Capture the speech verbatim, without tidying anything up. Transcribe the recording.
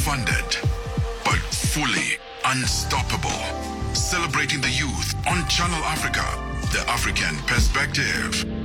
underfunded, but fully unstoppable. Celebrating the youth on Channel Africa, the African perspective.